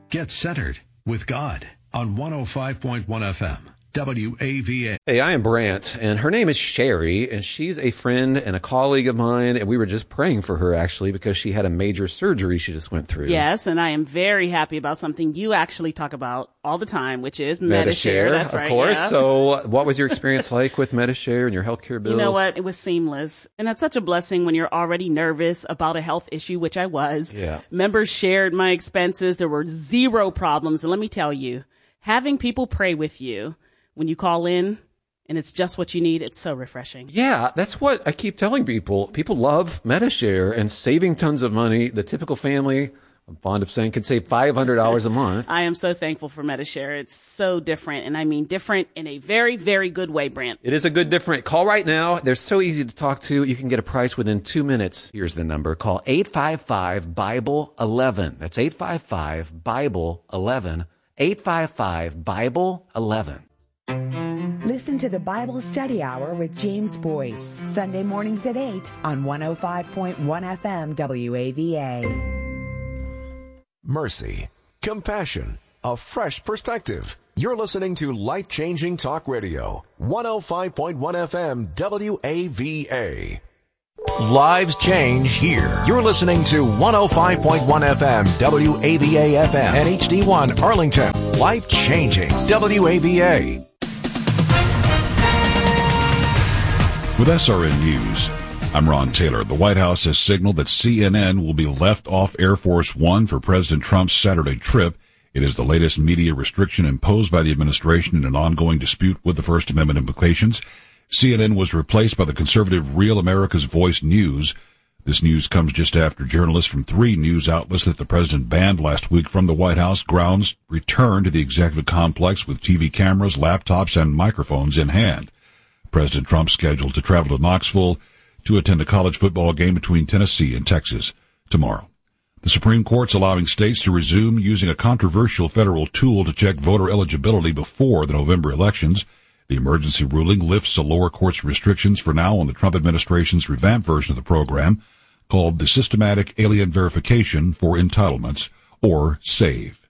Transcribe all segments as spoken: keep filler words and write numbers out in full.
Get centered with God on one oh five point one F M. W A V A. Hey, I am Brant, and her name is Sherry, and she's a friend and a colleague of mine, and we were just praying for her, actually, because she had a major surgery she just went through. Yes, and I am very happy about something you actually talk about all the time, which is Medi-Share. Medi-Share, That's of right, course. yeah. So what was your experience like with Medi-Share and your healthcare bills? You know what? It was seamless. And that's such a blessing when you're already nervous about a health issue, which I was. Yeah. Members shared my expenses. There were zero problems. And let me tell you, having people pray with you when you call in and it's just what you need, it's so refreshing. Yeah, that's what I keep telling people. People love Medi-Share and saving tons of money. The typical family, I'm fond of saying, can save five hundred dollars a month. I am so thankful for Medi-Share. It's so different, and I mean different in a very, very good way, Brant. It is a good different. Call right now. They're so easy to talk to. You can get a price within two minutes. Here's the number. Call eight five five, Bible eleven. That's eight five five, Bible eleven. eight five five, Bible eleven. Listen to the Bible Study Hour with James Boyce, Sunday mornings at eight on one oh five point one F M W A V A. Mercy, compassion, a fresh perspective. You're listening to Life-Changing Talk Radio, one oh five point one F M W A V A. Lives change here. You're listening to one oh five point one F M W A V A F M and H D one Arlington. Life-changing W A V A. With S R N News, I'm Ron Taylor. The White House has signaled that C N N will be left off Air Force One for President Trump's Saturday trip. It is the latest media restriction imposed by the administration in an ongoing dispute with the First Amendment implications. C N N was replaced by the conservative Real America's Voice News. This news comes just after journalists from three news outlets that the president banned last week from the White House grounds returned to the executive complex with T V cameras, laptops, and microphones in hand. President Trump scheduled to travel to Knoxville to attend a college football game between Tennessee and Texas tomorrow. The Supreme Court's allowing states to resume using a controversial federal tool to check voter eligibility before the November elections. The emergency ruling lifts the lower court's restrictions for now on the Trump administration's revamped version of the program called the Systematic Alien Verification for Entitlements, or SAVE.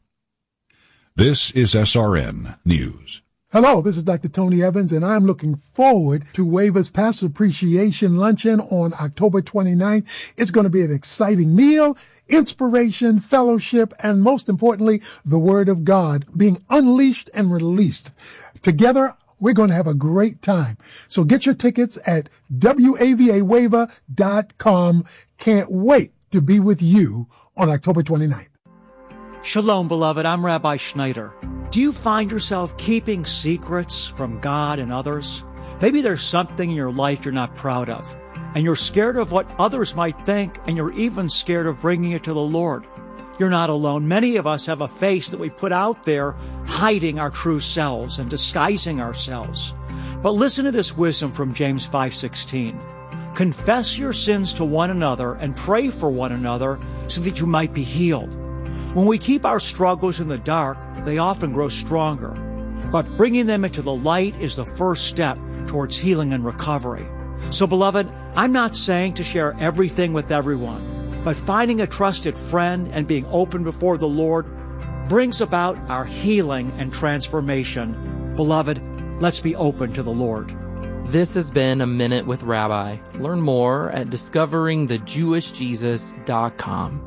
This is S R N News. Hello, this is Doctor Tony Evans, and I'm looking forward to WAVA's Pastor Appreciation Luncheon on October twenty-ninth. It's going to be an exciting meal, inspiration, fellowship, and most importantly, the Word of God being unleashed and released. Together, we're going to have a great time. So get your tickets at W A V A wava dot com. Can't wait to be with you on October twenty-ninth. Shalom, beloved. I'm Rabbi Schneider. Do you find yourself keeping secrets from God and others? Maybe there's something in your life you're not proud of, and you're scared of what others might think, and you're even scared of bringing it to the Lord. You're not alone. Many of us have a face that we put out there, hiding our true selves and disguising ourselves. But listen to this wisdom from James five sixteen. Confess your sins to one another and pray for one another so that you might be healed. When we keep our struggles in the dark, they often grow stronger. But bringing them into the light is the first step towards healing and recovery. So, beloved, I'm not saying to share everything with everyone, but finding a trusted friend and being open before the Lord brings about our healing and transformation. Beloved, let's be open to the Lord. This has been A Minute with Rabbi. Learn more at discovering the jewish jesus dot com.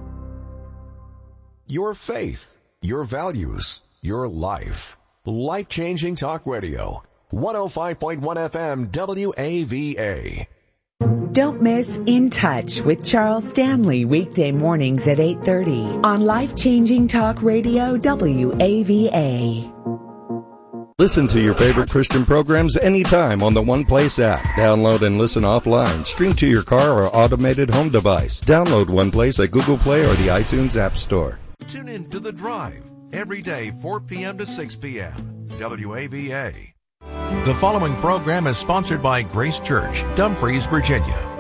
Your faith, your values, your life. Life-changing talk radio. one oh five point one F M W A V A. Don't miss In Touch with Charles Stanley weekday mornings at eight thirty on Life-Changing Talk Radio W A V A. Listen to your favorite Christian programs anytime on the One Place app. Download and listen offline. Stream to your car or automated home device. Download One Place at Google Play or the iTunes App Store. Tune in to The Drive every day, four p.m. to six p.m. W A V A. The following program is sponsored by Grace Church, Dumfries, Virginia.